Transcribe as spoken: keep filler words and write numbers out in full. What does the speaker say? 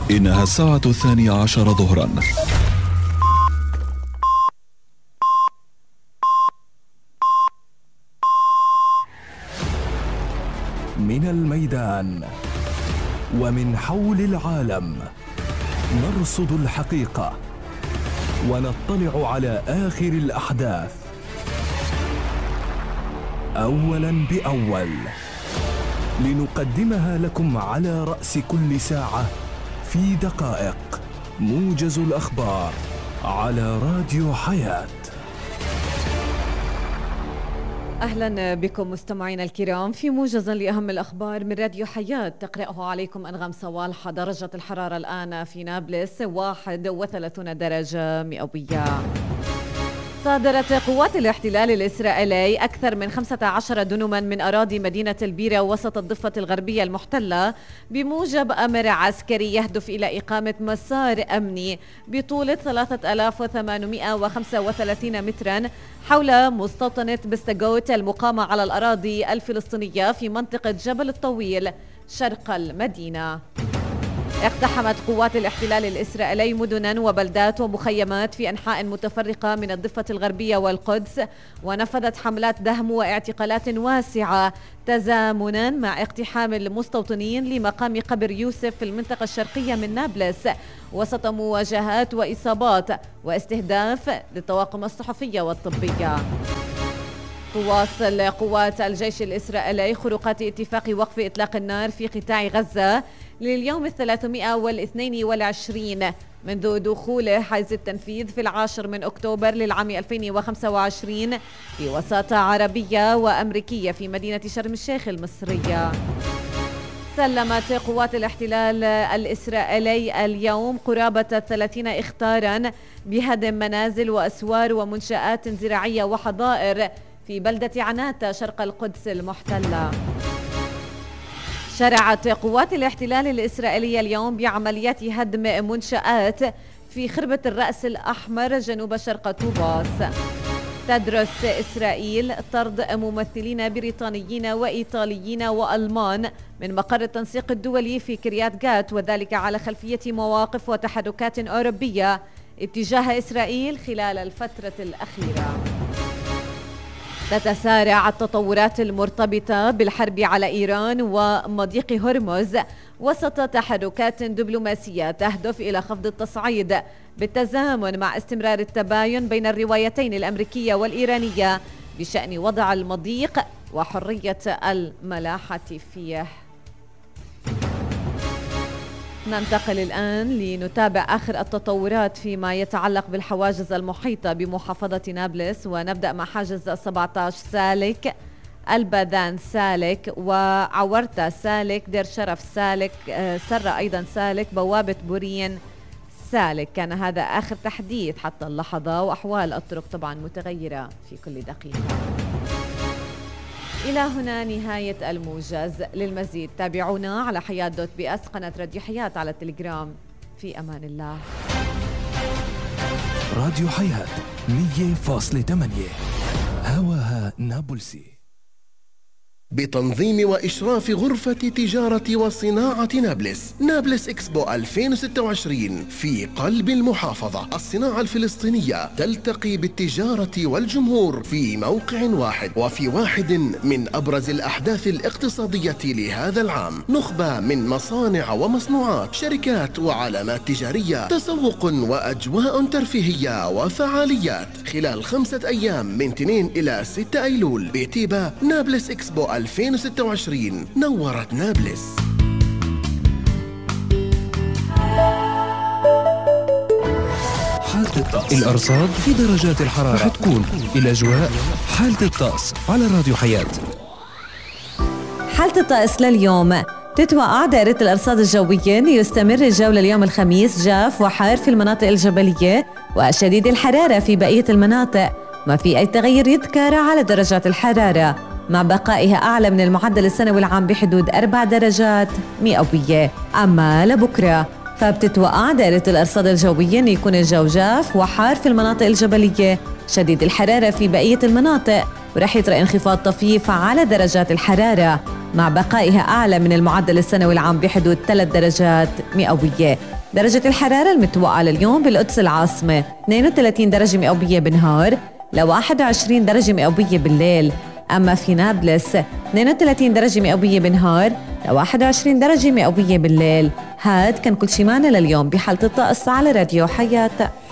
إنها الساعة الثانية عشر ظهرا. من الميدان ومن حول العالم نرصد الحقيقة ونطلع على آخر الأحداث أولاً بأول، لنقدمها لكم على رأس كل ساعة في دقائق. موجز الأخبار على راديو حياة. أهلا بكم مستمعينا الكرام في موجز لأهم الأخبار من راديو حياة، تقرأه عليكم أنغام صوالحة. درجة الحرارة الآن في نابلس واحد وثلاثين درجة مئوية. صادرت قوات الاحتلال الإسرائيلي أكثر من خمسة عشر دنما من أراضي مدينة البيرة وسط الضفة الغربية المحتلة بموجب أمر عسكري يهدف إلى إقامة مسار أمني بطولة ثلاثة آلاف وثمانمئة وخمسة وثلاثين مترا حول مستوطنة بستغوت المقامة على الأراضي الفلسطينية في منطقة جبل الطويل شرق المدينة. اقتحمت قوات الاحتلال الإسرائيلي مدنا وبلدات ومخيمات في أنحاء متفرقة من الضفة الغربية والقدس، ونفذت حملات دهم واعتقالات واسعة تزامنا مع اقتحام المستوطنين لمقام قبر يوسف في المنطقة الشرقية من نابلس وسط مواجهات وإصابات واستهداف للطواقم الصحفية والطبية. تواصل قوات الجيش الإسرائيلي خروقات اتفاق وقف إطلاق النار في قطاع غزة لليوم الثلاثمئة والاثنين والعشرين منذ دخول حيز التنفيذ في العاشر من أكتوبر للعام ألفين وخمسة وعشرين في وساطة عربية وأمريكية في مدينة شرم الشيخ المصرية. سلمت قوات الاحتلال الإسرائيلي اليوم قرابة ثلاثين إخطارا بهدم منازل وأسوار ومنشآت زراعية وحظائر في بلدة عناتة شرق القدس المحتلة. شرعت قوات الاحتلال الإسرائيلية اليوم بعمليات هدم منشآت في خربة الرأس الأحمر جنوب شرق طوباس. تدرس إسرائيل طرد ممثلين بريطانيين وإيطاليين وألمان من مقر التنسيق الدولي في كريات جات، وذلك على خلفية مواقف وتحركات أوروبية اتجاه إسرائيل خلال الفترة الأخيرة. تتسارع التطورات المرتبطة بالحرب على إيران ومضيق هرمز وسط تحركات دبلوماسية تهدف إلى خفض التصعيد بالتزامن مع استمرار التباين بين الروايتين الأمريكية والإيرانية بشأن وضع المضيق وحرية الملاحة فيه. ننتقل الآن لنتابع آخر التطورات فيما يتعلق بالحواجز المحيطة بمحافظة نابلس، ونبدأ مع حاجز سبعة عشر سالك، البذان سالك، وعورتة سالك، دير شرف سالك، سرة أيضا سالك، بوابة بورين سالك. كان هذا آخر تحديث حتى اللحظة، وأحوال الطرق طبعا متغيرة في كل دقيقة. إلى هنا نهاية الموجز. للمزيد تابعونا على حياة دوت بي اس، قناة راديو حياة على التليجرام. في أمان الله. راديو حياة مية فاصلة ثمانية هواها نابلسي، بتنظيم وإشراف غرفة تجارة وصناعة نابلس. نابلس إكسبو ألفين وستة وعشرين في قلب المحافظة. الصناعة الفلسطينية تلتقي بالتجارة والجمهور في موقع واحد وفي واحد من أبرز الأحداث الاقتصادية لهذا العام. نخبة من مصانع ومصنوعات، شركات وعلامات تجارية، تسوق وأجواء ترفيهية وفعاليات خلال خمسة أيام من اثنين إلى ستة أيلول بتيبا. نابلس إكسبو ألفين وستة وعشرين نورت نابلس. حالة الطقس، الأرصاد في درجات الحرارة رح تكون الأجواء. حالة الطقس على راديو حياة. حالة الطقس لليوم تتوقع دائرة الأرصاد الجوية ليستمر الجو لليوم الخميس جاف وحار في المناطق الجبلية وشديد الحرارة في بقية المناطق، ما في أي تغير يذكر على درجات الحرارة، مع بقائها أعلى من المعدل السنوي العام بحدود أربع درجات مئوية. أما لبكرة فبتتوقع دائرة الأرصاد الجوية أن يكون الجو جاف وحار في المناطق الجبلية، شديد الحرارة في بقية المناطق، ورح يطرأ انخفاض طفيف على درجات الحرارة مع بقائها أعلى من المعدل السنوي العام بحدود ثلاث درجات مئوية. درجة الحرارة المتوقعة لليوم بالقدس العاصمة اثنين وثلاثين درجة مئوية بالنهار ل واحد وعشرين درجة مئوية بالليل. أما في نابلس اثنين وثلاثين درجة مئوية بالنهار ل واحد وعشرين درجة مئوية بالليل. هاد كان كل شي معنا لليوم بحالة الطقس على راديو حياة.